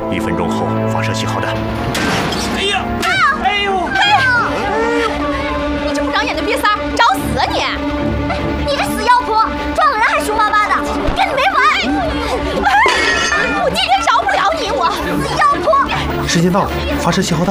1分钟后发射信号弹。哎呀！哎呦！ 你这不长眼的瘪三，找死啊你！你个死妖婆，撞了人还凶巴巴的，跟你没完！我今天饶不了你，我死妖婆！ 时间到了，发射信号弹。